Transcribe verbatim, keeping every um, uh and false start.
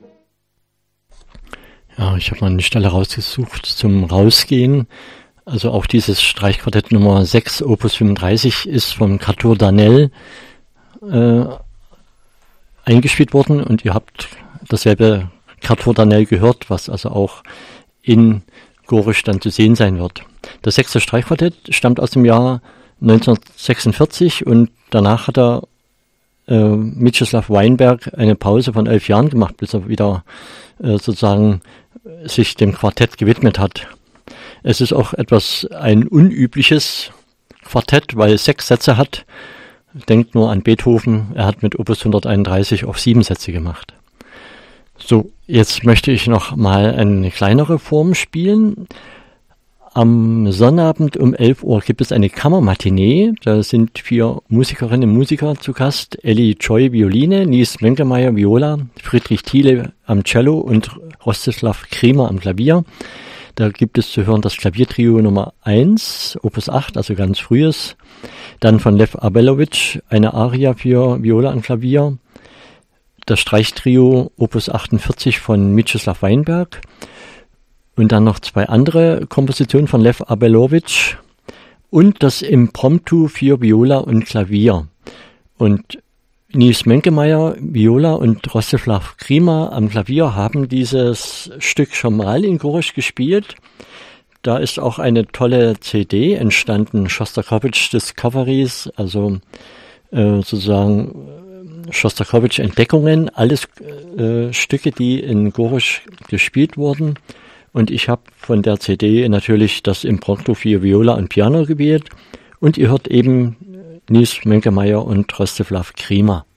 Ja, ich habe mal eine Stelle rausgesucht zum Rausgehen. Also auch dieses Streichquartett Nummer sechs, Opus fünfunddreißig, ist vom Quartier Darnell äh, eingespielt worden und ihr habt dasselbe Quartier Darnell gehört, was also auch in Gorisch dann zu sehen sein wird. Das sechste Streichquartett stammt aus dem Jahr neunzehnhundertsechsundvierzig und danach hat er äh, Mieczysław Weinberg eine Pause von elf Jahren gemacht, bis er wieder äh, sozusagen sich dem Quartett gewidmet hat. Es ist auch etwas ein unübliches Quartett, weil es sechs Sätze hat. Denkt nur an Beethoven, er hat mit Opus hunderteinunddreißig auch sieben Sätze gemacht. So, jetzt möchte ich noch mal eine kleinere Form spielen. Am Sonnabend um elf Uhr gibt es eine Kammermatinee. Da sind vier Musikerinnen und Musiker zu Gast. Elli Choi Violine, Nies Menkemeyer Viola, Friedrich Thiele am Cello und Rostislav Kremer am Klavier. Da gibt es zu hören das Klaviertrio Nummer eins, Opus acht, also ganz frühes. Dann von Lev Abelowitsch eine Aria für Viola und Klavier. Das Streichtrio Opus achtundvierzig von Mieczysław Weinberg. Und dann noch zwei andere Kompositionen von Lev Abelowitsch und das Impromptu für Viola und Klavier. Und Nies Menkemeyer, Viola und Rostislav Kremer am Klavier haben dieses Stück schon mal in Gorisch gespielt. Da ist auch eine tolle C D entstanden, Schostakowitsch Discoveries, also äh, sozusagen Schostakowitsch Entdeckungen, alles äh, Stücke, die in Gorisch gespielt wurden. Und ich habe von der C D natürlich das Impromptu für Viola und Piano gewählt. Und ihr hört eben Nies Menkemeyer und Rostislav Kremer.